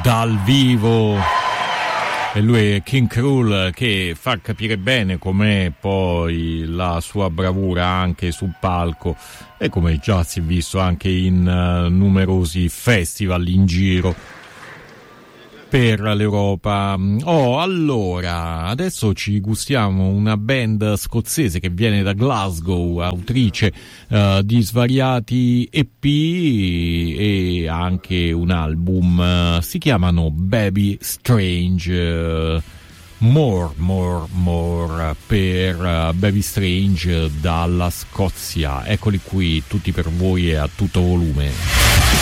dal vivo. E lui è King Krul, che fa capire bene com'è poi la sua bravura anche sul palco e come già si è visto anche in numerosi festival in giro per l'Europa. Allora, adesso ci gustiamo una band scozzese che viene da Glasgow, autrice di svariati EP e anche un album, si chiamano Baby Strange. More per Baby Strange dalla Scozia. Eccoli qui tutti per voi e a tutto volume.